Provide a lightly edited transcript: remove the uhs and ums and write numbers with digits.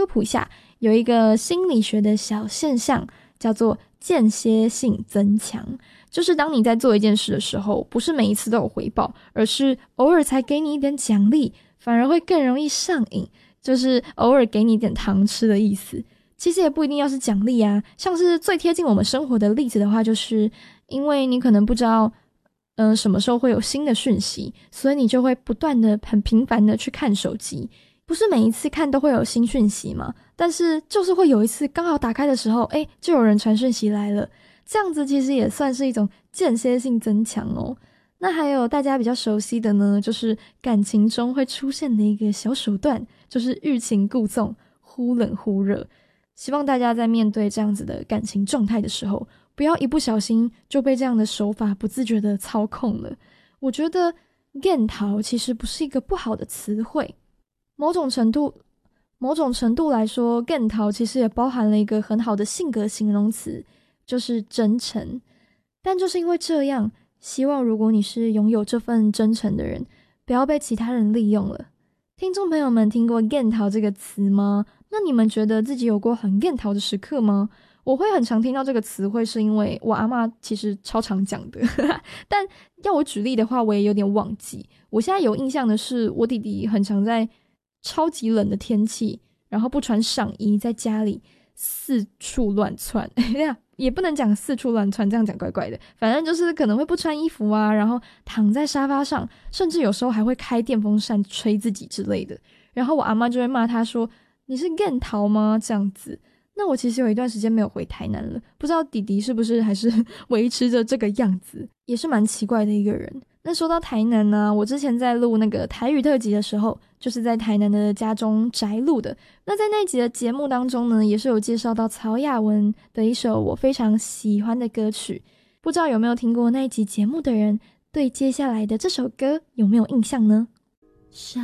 科普一下，有一个心理学的小现象叫做间歇性增强，就是当你在做一件事的时候，不是每一次都有回报，而是偶尔才给你一点奖励，反而会更容易上瘾，就是偶尔给你一点糖吃的意思。其实也不一定要是奖励啊，像是最贴近我们生活的例子的话，就是因为你可能不知道什么时候会有新的讯息，所以你就会不断的很频繁的去看手机。不是每一次看都会有新讯息嘛，但是就是会有一次刚好打开的时候，就有人传讯息来了，这样子其实也算是一种间歇性增强哦。那还有大家比较熟悉的呢，就是感情中会出现的一个小手段，就是欲擒故纵，忽冷忽热。希望大家在面对这样子的感情状态的时候，不要一不小心就被这样的手法不自觉的操控了。我觉得 "gen 桃"其实不是一个不好的词汇，某种程度来说 "gen 桃"其实也包含了一个很好的性格形容词，就是真诚。但就是因为这样，希望如果你是拥有这份真诚的人，不要被其他人利用了。听众朋友们听过 "gen 桃"这个词吗？那你们觉得自己有过很 gen 桃的时刻吗？我会很常听到这个词汇，是因为我阿嬷其实超常讲的但要我举例的话，我也有点忘记。我现在有印象的是，我弟弟很常在超级冷的天气，然后不穿上衣，在家里四处乱窜也不能讲四处乱窜，这样讲怪怪的，反正就是可能会不穿衣服啊，然后躺在沙发上，甚至有时候还会开电风扇吹自己之类的。然后我阿嬷就会骂他说，你是 gen 桃吗？这样子。那我其实有一段时间没有回台南了，不知道弟弟是不是还是维持着这个样子，也是蛮奇怪的一个人。那说到台南呢，我之前在录那个台语特辑的时候，就是在台南的家中宅录的。那在那一集的节目当中呢，也是有介绍到曹雅文的一首我非常喜欢的歌曲。不知道有没有听过那一集节目的人，对接下来的这首歌有没有印象呢？